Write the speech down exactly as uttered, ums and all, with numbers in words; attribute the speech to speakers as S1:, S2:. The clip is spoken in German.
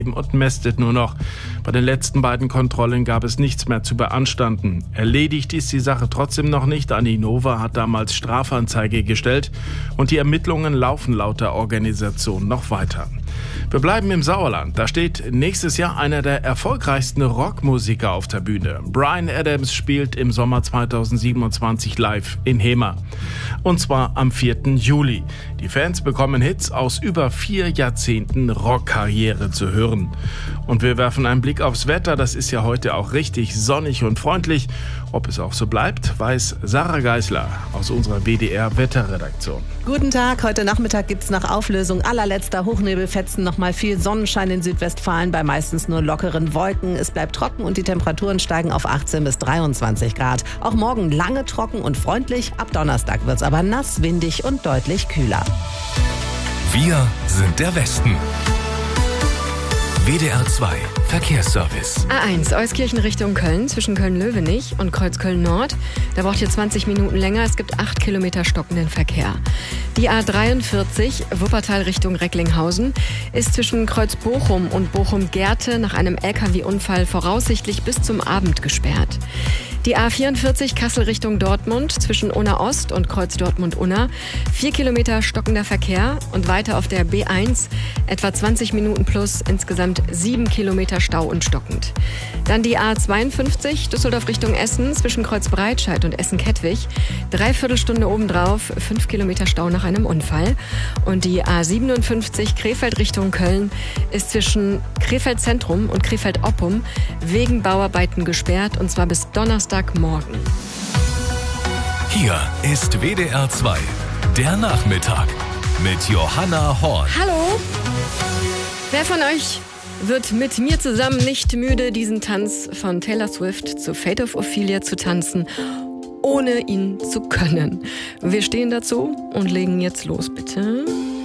S1: und mästet nur noch. Bei den letzten beiden Kontrollen gab es nichts mehr zu beanstanden. Erledigt ist die Sache trotzdem noch nicht. Aninova hat damals Strafanzeige gestellt und die Ermittlungen laufen laut der Organisation noch weiter. Wir bleiben im Sauerland. Da steht nächstes Jahr einer der erfolgreichsten Rockmusiker auf der Bühne. Bryan Adams spielt im Sommer zweitausendsiebenundzwanzig live in Hemer. Und zwar am vierten Juli. Die Fans bekommen Hits aus über vier Jahrzehnten Rockkarriere zu hören. Und wir werfen einen Blick aufs Wetter. Das ist ja heute auch richtig sonnig und freundlich. Ob es auch so bleibt, weiß Sarah Geisler aus unserer W D R-Wetterredaktion.
S2: Guten Tag, heute Nachmittag gibt es nach Auflösung allerletzter Hochnebelfetzen nochmal viel Sonnenschein in Südwestfalen bei meistens nur lockeren Wolken. Es bleibt trocken und die Temperaturen steigen auf achtzehn bis dreiundzwanzig Grad. Auch morgen lange trocken und freundlich. Ab Donnerstag wird es aber nass, windig und deutlich kühler.
S3: Wir sind der Westen. W D R zwei Verkehrsservice.
S4: A eins, Euskirchen Richtung Köln, zwischen Köln-Löwenich und Kreuzköln-Nord. Da braucht ihr zwanzig Minuten länger. Es gibt acht Kilometer stockenden Verkehr. Die A dreiundvierzig, Wuppertal Richtung Recklinghausen, ist zwischen Kreuz-Bochum und Bochum-Gerte nach einem L K W-Unfall voraussichtlich bis zum Abend gesperrt. Die A vierundvierzig, Kassel Richtung Dortmund, zwischen Unna Ost und Kreuz Dortmund-Unna. Vier Kilometer stockender Verkehr und weiter auf der B eins, etwa zwanzig Minuten plus, insgesamt sieben Kilometer Stau und stockend. Dann die A zweiundfünfzig, Düsseldorf Richtung Essen, zwischen Kreuz Breitscheid und Essen-Kettwig. Dreiviertel Stunde obendrauf, fünf Kilometer Stau nach einem Unfall. Und die A siebenundfünfzig, Krefeld Richtung Köln, ist zwischen Krefeld Zentrum und Krefeld Oppum wegen Bauarbeiten gesperrt, und zwar bis Donnerstag. Morgen.
S3: Hier ist W D R zwei, der Nachmittag mit Johanna Horn.
S4: Hallo! Wer von euch wird mit mir zusammen nicht müde, diesen Tanz von Taylor Swift zu Fate of Ophelia zu tanzen, ohne ihn zu können? Wir stehen dazu und legen jetzt los, bitte.